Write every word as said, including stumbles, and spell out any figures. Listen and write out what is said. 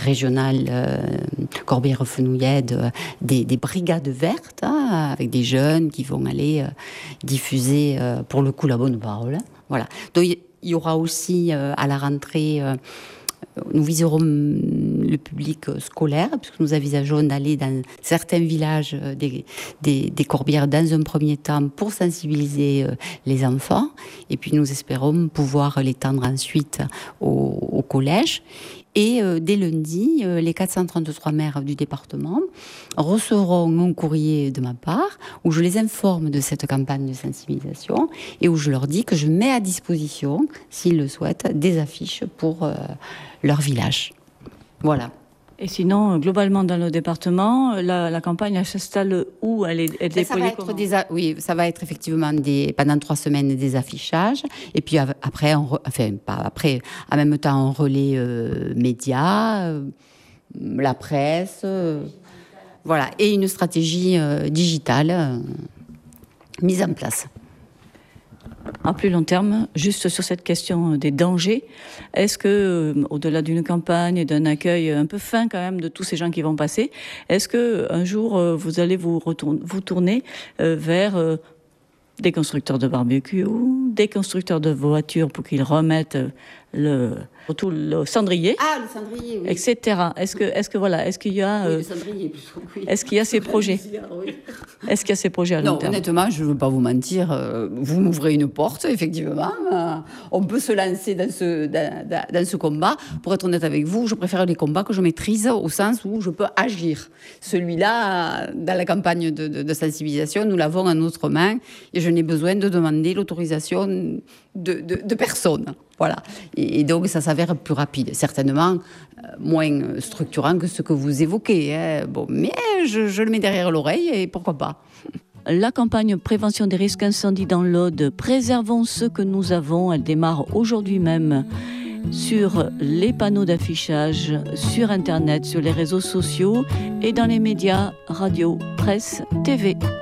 régionales euh, Corbière-Fenouillède, euh, des, des brigades vertes, hein, avec des jeunes qui vont aller euh, diffuser, euh, pour le coup, la bonne parole. Voilà. Donc, il y aura aussi, euh, à la rentrée, euh, nous viserons le public scolaire, puisque nous envisageons d'aller dans certains villages des, des, des Corbières dans un premier temps pour sensibiliser les enfants. Et puis nous espérons pouvoir l'étendre ensuite au, au collège. Et euh, dès lundi, euh, les quatre cent trente-trois maires du département recevront un courrier de ma part où je les informe de cette campagne de sensibilisation et où je leur dis que je mets à disposition, s'ils le souhaitent, des affiches pour euh, leur village. Voilà. Et sinon, globalement, dans le département, la, la campagne, elle s'installe où? Elle est, elle est ça va être des, Oui, ça va être effectivement des, pendant trois semaines des affichages. Et puis après, on, enfin, pas après, en même temps, on relaie euh, médias, euh, la presse, euh, voilà, et une stratégie euh, digitale euh, mise en place. À plus long terme, juste sur cette question des dangers, est-ce que, euh, au-delà d'une campagne et d'un accueil un peu fin quand même de tous ces gens qui vont passer, est-ce que un jour euh, vous allez vous, retourner, vous tourner euh, vers euh, des constructeurs de barbecue, des constructeurs de voitures pour qu'ils remettent le, surtout le cendrier, ah, le cendrier, oui. et cetera. Est-ce que, est-ce que voilà, est-ce qu'il y a, euh, oui, le cendrier, plutôt, oui. Est-ce qu'il y a ces projets? Oui. Est-ce qu'il y a ces projets à long non, terme? Honnêtement, je ne veux pas vous mentir. Euh, vous m'ouvrez une porte, effectivement. Euh, on peut se lancer dans ce, dans, dans, dans ce combat. Pour être honnête avec vous, je préfère les combats que je maîtrise au sens où je peux agir. Celui-là, dans la campagne de, de, de sensibilisation, nous l'avons en notre main et je n'ai besoin de demander l'autorisation de, de, de personne. Voilà. Et, et donc, ça s'avère plus rapide. Certainement euh, moins structurant que ce que vous évoquez. Hein. Bon, mais je, je le mets derrière l'oreille et pourquoi pas. La campagne Prévention des risques incendie dans l'Aude, préservons ce que nous avons. Elle démarre aujourd'hui même sur les panneaux d'affichage, sur Internet, sur les réseaux sociaux et dans les médias, radio, presse, T V.